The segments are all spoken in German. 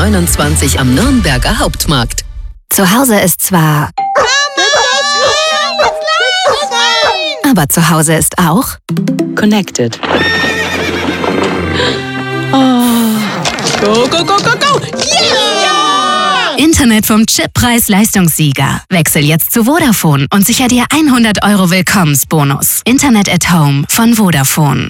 29 am Nürnberger Hauptmarkt. Zu Hause ist zwar... Aber zu Hause ist auch... Connected. Go, go, go, go, go! Yeah! Internet vom Chip Preis-Leistungssieger. Wechsel jetzt zu Vodafone und sicher dir 100 € Willkommensbonus. Internet at Home von Vodafone.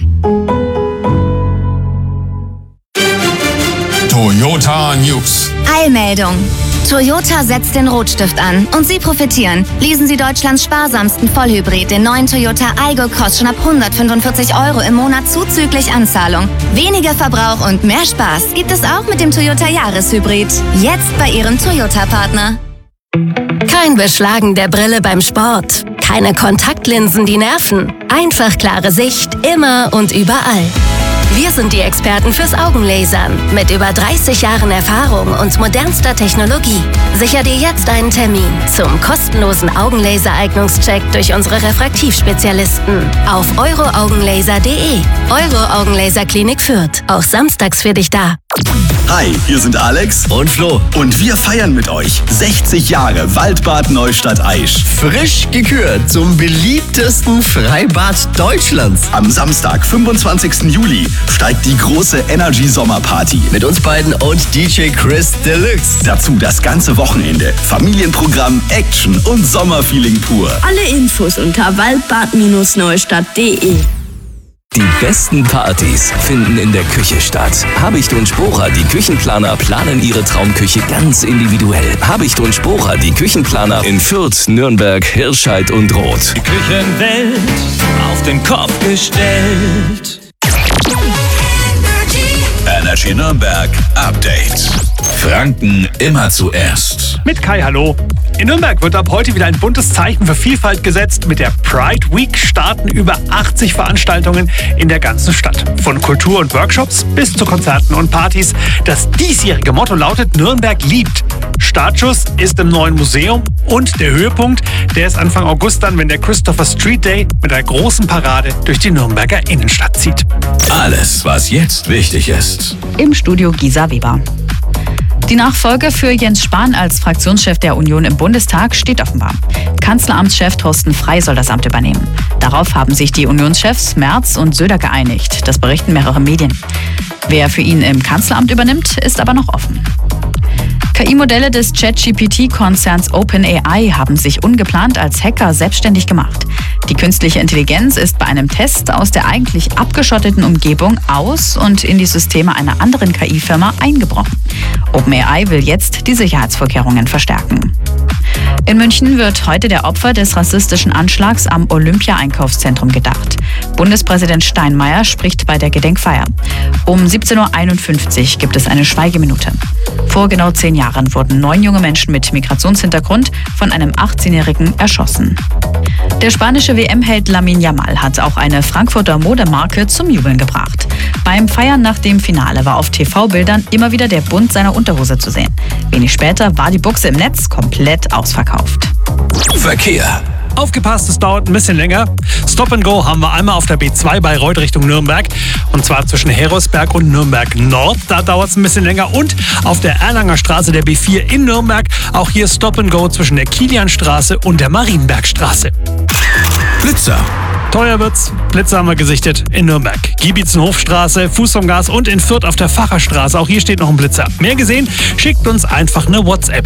Toyota News. Eilmeldung. Toyota setzt den Rotstift an und Sie profitieren. Leasen Sie Deutschlands sparsamsten Vollhybrid, den neuen Toyota Aygo Cross, schon ab 145 € im Monat zuzüglich Anzahlung. Weniger Verbrauch und mehr Spaß gibt es auch mit dem Toyota Jahreshybrid. Jetzt bei Ihrem Toyota-Partner. Kein Beschlagen der Brille beim Sport. Keine Kontaktlinsen, die nerven. Einfach klare Sicht, immer und überall. Wir sind die Experten fürs Augenlasern mit über 30 Jahren Erfahrung und modernster Technologie. Sicher dir jetzt einen Termin zum kostenlosen Augenlaser-Eignungscheck durch unsere Refraktivspezialisten auf euroaugenlaser.de. Euro Augenlaserklinik Fürth. Auch samstags für dich da. Hi, hier sind Alex und Flo. Und wir feiern mit euch 60 Jahre Waldbad Neustadt Aisch. Frisch gekürt zum beliebtesten Freibad Deutschlands. Am Samstag, 25. Juli, steigt die große Energy Sommerparty. Mit uns beiden und DJ Chris Deluxe. Dazu das ganze Wochenende. Familienprogramm, Action und Sommerfeeling pur. Alle Infos unter waldbad-neustadt.de. Die besten Partys finden in der Küche statt. Habicht und Sporer, die Küchenplaner, planen ihre Traumküche ganz individuell. Habicht und Sporer, die Küchenplaner in Fürth, Nürnberg, Hirscheid und Roth. Die Küchenwelt auf den Kopf gestellt. Energy Nürnberg Update. Franken immer zuerst. Mit Kai, hallo. In Nürnberg wird ab heute wieder ein buntes Zeichen für Vielfalt gesetzt. Mit der Pride Week starten über 80 Veranstaltungen in der ganzen Stadt. Von Kultur und Workshops bis zu Konzerten und Partys. Das diesjährige Motto lautet Nürnberg liebt. Startschuss ist im neuen Museum und der Höhepunkt, der ist Anfang August dann, wenn der Christopher Street Day mit einer großen Parade durch die Nürnberger Innenstadt zieht. Alles, was jetzt wichtig ist. Im Studio Gisa Weber. Die Nachfolge für Jens Spahn als Fraktionschef der Union im Bundestag steht offenbar. Kanzleramtschef Thorsten Frey soll das Amt übernehmen. Darauf haben sich die Unionschefs Merz und Söder geeinigt. Das berichten mehrere Medien. Wer für ihn im Kanzleramt übernimmt, ist aber noch offen. KI-Modelle des ChatGPT-Konzerns OpenAI haben sich ungeplant als Hacker selbstständig gemacht. Die künstliche Intelligenz ist bei einem Test aus der eigentlich abgeschotteten Umgebung aus und in die Systeme einer anderen KI-Firma eingebrochen. OpenAI will jetzt die Sicherheitsvorkehrungen verstärken. In München wird heute der Opfer des rassistischen Anschlags am Olympia-Einkaufszentrum gedacht. Bundespräsident Steinmeier spricht bei der Gedenkfeier. Um 17.51 Uhr gibt es eine Schweigeminute. Vor genau 10 Jahren wurden 9 junge Menschen mit Migrationshintergrund von einem 18-Jährigen erschossen. Der spanische WM-Held Lamine Yamal hat auch eine Frankfurter Modemarke zum Jubeln gebracht. Beim Feiern nach dem Finale war auf TV-Bildern immer wieder der Bund seiner Unterhose zu sehen. Wenig später war die Buchse im Netz komplett ausverkauft. Verkehr. Aufgepasst, es dauert ein bisschen länger. Stop and Go haben wir einmal auf der B2 bei Reuth Richtung Nürnberg. Und zwar zwischen Herosberg und Nürnberg Nord. Da dauert es ein bisschen länger. Und auf der Erlanger Straße der B4 in Nürnberg. Auch hier Stop and Go zwischen der Kilianstraße und der Marienbergstraße. Blitzer. Teuer wird's. Blitzer haben wir gesichtet in Nürnberg. Giebitzenhofstraße, Fuß vom Gas und in Fürth auf der Facherstraße. Auch hier steht noch ein Blitzer. Mehr gesehen? Schickt uns einfach eine WhatsApp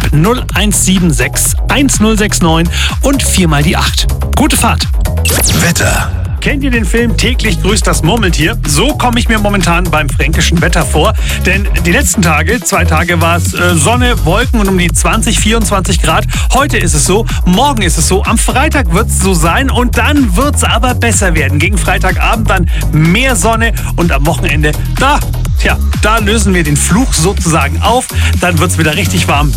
0176 1069 und 4 mal die 8. Gute Fahrt. Wetter. Kennt ihr den Film Täglich grüßt das Murmeltier? So komme ich mir momentan beim fränkischen Wetter vor. Denn die letzten Tage, 2 Tage war es Sonne, Wolken und um die 20, 24 Grad. Heute ist es so, morgen ist es so, am Freitag wird es so sein und dann wird es aber besser werden. Gegen Freitagabend dann mehr Sonne und am Wochenende, da lösen wir den Fluch sozusagen auf. Dann wird es wieder richtig warm.